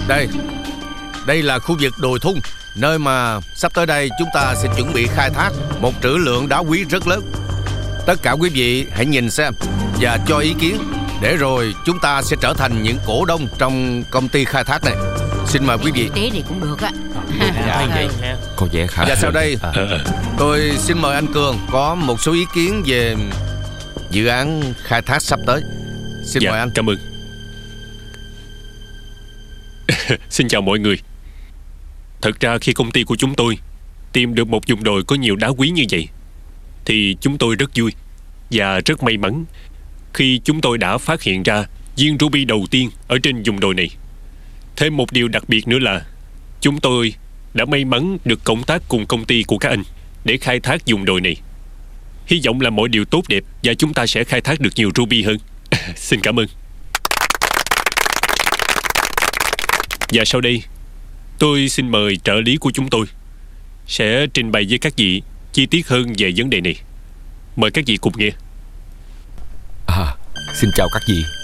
Đây là khu vực đồi thung, nơi mà sắp tới đây chúng ta sẽ chuẩn bị khai thác một trữ lượng đá quý rất lớn. Tất cả quý vị hãy nhìn xem và cho ý kiến, để rồi chúng ta sẽ trở thành những cổ đông trong công ty khai thác này. Xin mời quý vị. Tế này cũng được á. Có vẻ khá. Và sau đây tôi xin mời anh Cường có một số ý kiến về dự án khai thác sắp tới. Xin mời anh. Cảm ơn. Xin chào mọi người. Thật ra khi công ty của chúng tôi tìm được một vùng đồi có nhiều đá quý như vậy thì chúng tôi rất vui và rất may mắn khi chúng tôi đã phát hiện ra viên ruby đầu tiên ở trên vùng đồi này. Thêm một điều đặc biệt nữa là chúng tôi đã may mắn được cộng tác cùng công ty của các anh để khai thác vùng đồi này. Hy vọng là mọi điều tốt đẹp và chúng ta sẽ khai thác được nhiều ruby hơn. Xin cảm ơn. Và sau đây tôi xin mời trợ lý của chúng tôi sẽ trình bày với các vị chi tiết hơn về vấn đề này. Mời các vị cùng nghe. Xin chào các vị.